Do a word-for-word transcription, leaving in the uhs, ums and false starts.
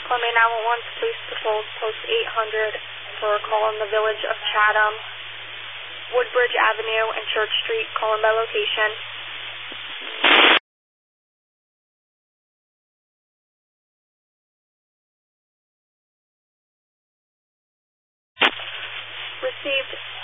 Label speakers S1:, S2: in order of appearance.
S1: Columbia nine one one, Police Patrol, Post eight hundred for a call in the village of Chatham, Woodbridge Avenue and Church Street. Call in by location. Received.